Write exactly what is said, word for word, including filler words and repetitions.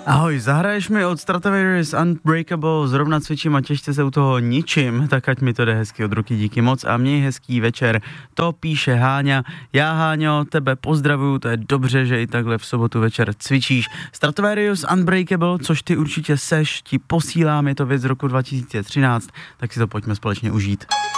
Ahoj, zahraješ mi od Stratovarius Unbreakable, zrovna cvičím a těžce se u toho ničím, tak ať mi to jde hezky od ruky, díky moc a měj hezký večer. To píše Háňa. Já, Háňo, tebe pozdravuju, to je dobře, že i takhle v sobotu večer cvičíš. Stratovarius Unbreakable, což ty určitě seš, ti posílám, je to věc z roku dva tisíce třináct, tak si to pojďme společně užít.